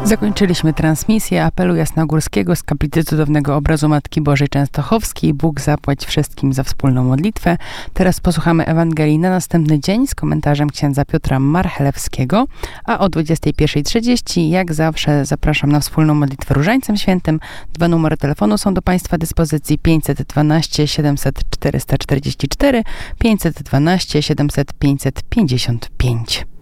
Zakończyliśmy transmisję apelu jasnogórskiego z kaplicy Cudownego Obrazu Matki Bożej Częstochowskiej. Bóg zapłać wszystkim za wspólną modlitwę. Teraz posłuchamy Ewangelii na następny dzień z komentarzem księdza Piotra Marchelewskiego, a o 21:30 jak zawsze zapraszam na wspólną modlitwę Różańcem Świętym. 2 numery telefonu są do Państwa dyspozycji: 512 700 444, 512 700 555.